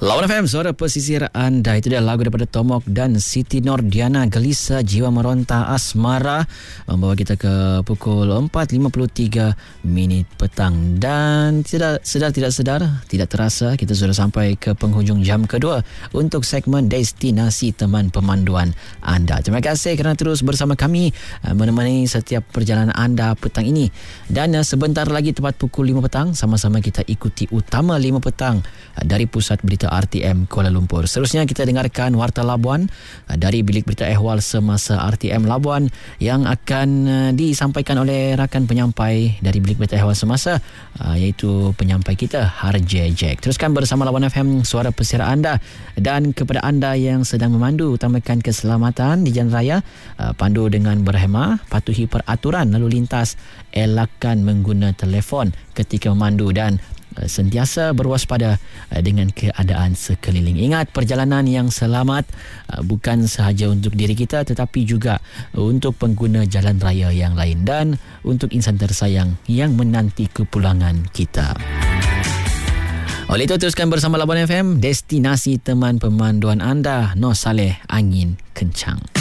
Lawan FM, suara pesisir anda. Itu dia lagu daripada Tomok dan Siti Nordiana, Gelisah Jiwa Meronta Asmara, membawa kita ke pukul 4.53 petang. Dan tidak sedar, tidak terasa, kita sudah sampai ke penghujung jam kedua untuk segmen Destinasi Teman Pemanduan anda. Terima kasih kerana terus bersama kami, menemani setiap perjalanan anda petang ini. Dan sebentar lagi tepat pukul 5 petang, sama-sama kita ikuti Utama 5 petang dari Pusat Berita RTM Kuala Lumpur. Seterusnya kita dengarkan Warta Labuan dari Bilik Berita Ehwal Semasa RTM Labuan yang akan disampaikan oleh rakan penyampai dari Bilik Berita Ehwal Semasa, iaitu penyampai kita Harje Jack. Teruskan bersama Lawan FM, suara pesisir anda. Dan kepada anda yang sedang memandu, utamakan keselamatan di jalan raya, pandu dengan berhemah, patuhi peraturan lalu lintas, elakkan mengguna telefon ketika memandu dan sentiasa berwaspada dengan keadaan sekeliling. Ingat, perjalanan yang selamat bukan sahaja untuk diri kita tetapi juga untuk pengguna jalan raya yang lain dan untuk insan tersayang yang menanti kepulangan kita. Oleh itu, teruskan bersama Labuan FM, destinasi teman pemanduan anda, Noh Saleh Angin Kencang.